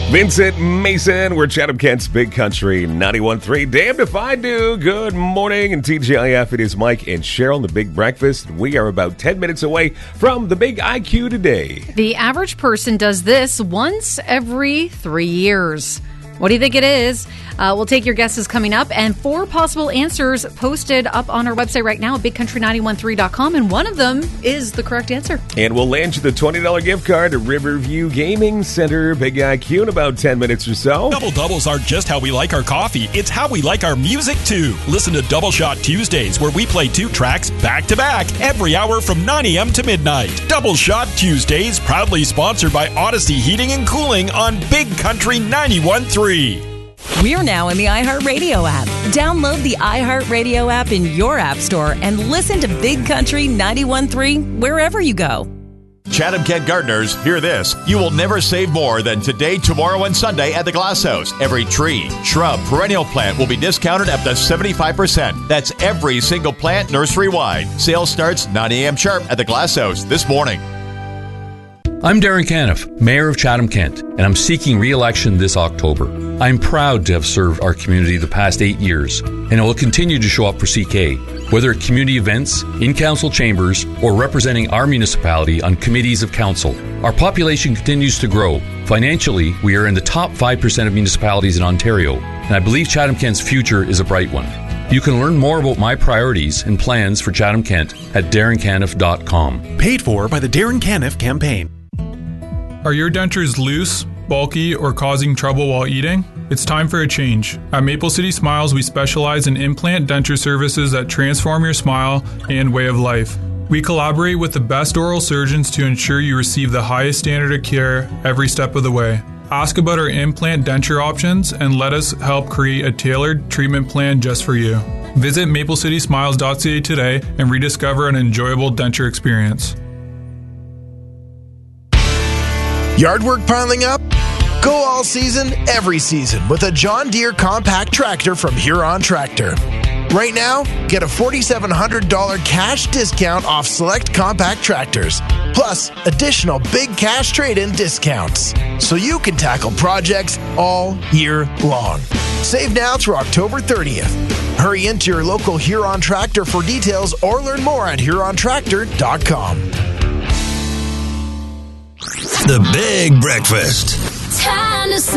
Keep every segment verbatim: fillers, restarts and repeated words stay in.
Vincent Mason, we're Chatham Kent's Big Country ninety-one point three. Damned if I do. Good morning. And T G I F, it is Mike and Cheryl on the Big Breakfast. We are about ten minutes away from the Big I Q today. The average person does this once every three years. What do you think it is? Uh, we'll take your guesses coming up, and four possible answers posted up on our website right now at big country nine one three dot com, and one of them is the correct answer. And we'll land you the twenty dollars gift card to Riverview Gaming Center. Big I Q in about ten minutes or so. Double doubles aren't just how we like our coffee, it's how we like our music too. Listen to Double Shot Tuesdays, where we play two tracks back to back every hour from nine a.m. to midnight. Double Shot Tuesdays, proudly sponsored by Odyssey Heating and Cooling on Big Country ninety-one point three. We're now in the iHeartRadio app. Download the iHeartRadio app in your app store and listen to Big Country ninety-one point three wherever you go. Chatham Kent gardeners, hear this. You will never save more than today, tomorrow, and Sunday at the Glass House. Every tree, shrub, perennial plant will be discounted up to seventy-five percent. That's every single plant nursery-wide. Sale starts nine a.m. sharp at the Glass House this morning. I'm Darren Caniff, Mayor of Chatham Kent, and I'm seeking re-election this October. I'm proud to have served our community the past eight years, and I will continue to show up for C K, whether at community events, in council chambers, or representing our municipality on committees of council. Our population continues to grow. Financially, we are in the top five percent of municipalities in Ontario, and I believe Chatham Kent's future is a bright one. You can learn more about my priorities and plans for Chatham Kent at darren caniff dot com. Paid for by the Darren Caniff campaign. Are your dentures loose, bulky, or causing trouble while eating? It's time for a change. At Maple City Smiles, we specialize in implant denture services that transform your smile and way of life. We collaborate with the best oral surgeons to ensure you receive the highest standard of care every step of the way. Ask about our implant denture options and let us help create a tailored treatment plan just for you. Visit maple city smiles dot c a today and rediscover an enjoyable denture experience. Yard work piling up? Go all season, every season with a John Deere compact tractor from Huron Tractor. Right now, get a four thousand seven hundred dollars cash discount off select compact tractors, plus additional big cash trade-in discounts, so you can tackle projects all year long. Save now through October thirtieth. Hurry into your local Huron Tractor for details or learn more at huron tractor dot com. The Big Breakfast. Time to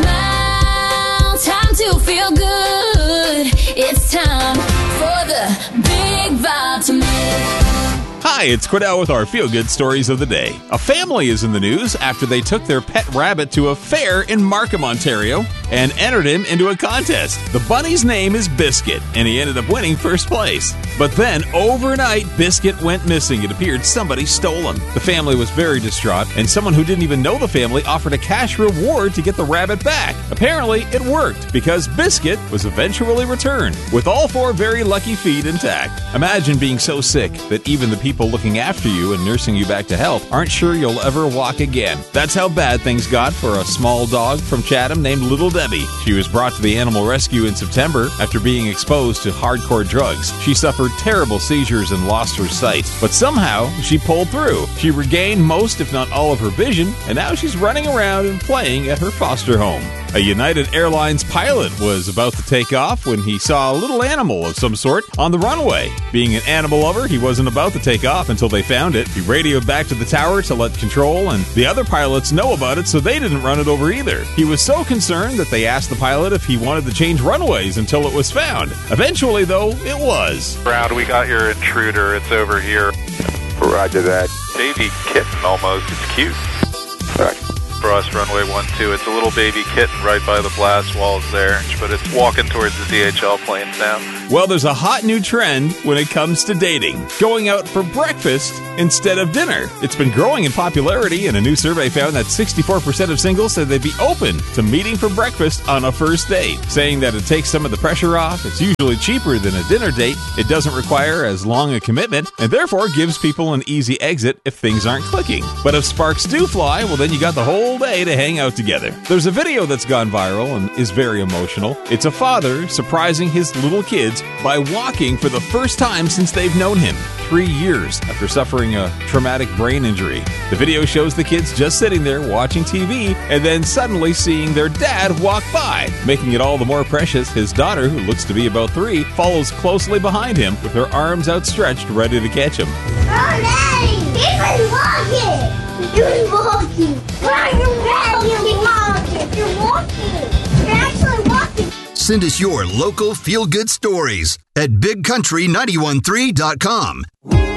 smile, time to feel good. It's time for the Big Vitamin. Hi, it's Cordell with our feel-good stories of the day. A family is in the news after they took their pet rabbit to a fair in Markham, Ontario, and entered him into a contest. The bunny's name is Biscuit, and he ended up winning first place. But then, overnight, Biscuit went missing. It appeared somebody stole him. The family was very distraught, and someone who didn't even know the family offered a cash reward to get the rabbit back. Apparently, it worked, because Biscuit was eventually returned, with all four very lucky feet intact. Imagine being so sick that even the people looking after you and nursing you back to health aren't sure you'll ever walk again. That's how bad things got for a small dog from Chatham named Little Debbie. She was brought to the animal rescue in September after being exposed to hardcore drugs. She suffered terrible seizures and lost her sight, but somehow she pulled through. She regained most, if not all, of her vision, and now she's running around and playing at her foster home. A United Airlines pilot was about to take off when he saw a little animal of some sort on the runway. Being an animal lover, he wasn't about to take off until they found it. He radioed back to the tower to let control, and the other pilots know about it, so they didn't run it over either. He was so concerned that they asked the pilot if he wanted to change runways until it was found. Eventually, though, it was. Brown, we got your intruder. It's over here. Roger that. Baby kitten almost. It's cute. Roger. For us, runway one two. It's a little baby kitten right by the blast walls there, but it's walking towards the D H L planes now. Well, there's a hot new trend when it comes to dating. Going out for breakfast instead of dinner. It's been growing in popularity, and a new survey found that sixty-four percent of singles said they'd be open to meeting for breakfast on a first date, saying that it takes some of the pressure off. It's usually cheaper than a dinner date. It doesn't require as long a commitment, and therefore gives people an easy exit if things aren't clicking. But if sparks do fly, well, then you got the whole day to hang out together. There's a video that's gone viral and is very emotional. It's a father surprising his little kids kids by walking for the first time since they've known him, three years after suffering a traumatic brain injury. The video shows the kids just sitting there watching T V and then suddenly seeing their dad walk by. Making it all the more precious, his daughter, who looks to be about three, follows closely behind him with her arms outstretched ready to catch him. Oh, Daddy! He's walking! You're walking! Why are you walking? You're walking! You're actually walking! Send us your local feel-good stories at big country nine one three dot com.